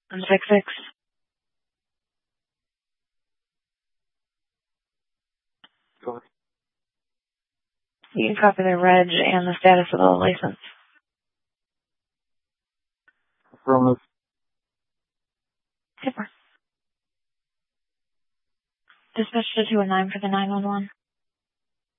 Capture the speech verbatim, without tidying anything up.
one six six. Go ahead. You can copy the reg and the status of the license. Affirmative. Super. Dispatch to two one nine for the nine one one.